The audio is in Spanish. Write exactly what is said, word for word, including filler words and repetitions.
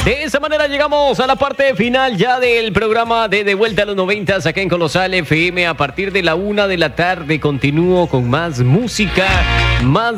De esa manera llegamos a la parte final ya del programa de De Vuelta a los noventas acá en Colosal F M. A partir de la una de la tarde continúo con más música, más